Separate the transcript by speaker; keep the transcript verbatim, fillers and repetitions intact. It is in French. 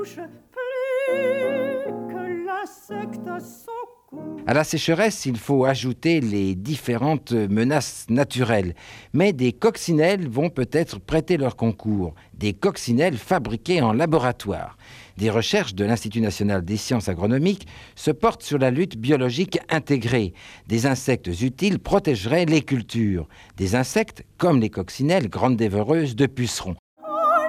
Speaker 1: touche plus que l'insecte à son cou.
Speaker 2: À la sécheresse, il faut ajouter les différentes menaces naturelles. Mais des coccinelles vont peut-être prêter leur concours. Des coccinelles fabriquées en laboratoire. Des recherches de l'Institut national des sciences agronomiques se portent sur la lutte biologique intégrée. Des insectes utiles protégeraient les cultures. Des insectes comme les coccinelles, grandes dévoreuses de pucerons.